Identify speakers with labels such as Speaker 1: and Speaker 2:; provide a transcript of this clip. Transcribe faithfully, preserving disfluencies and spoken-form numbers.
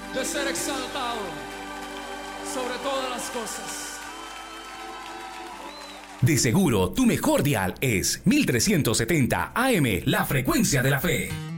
Speaker 1: de ser exaltado sobre todas las cosas.
Speaker 2: De seguro, tu mejor dial es mil trescientos setenta A M, la frecuencia de la fe.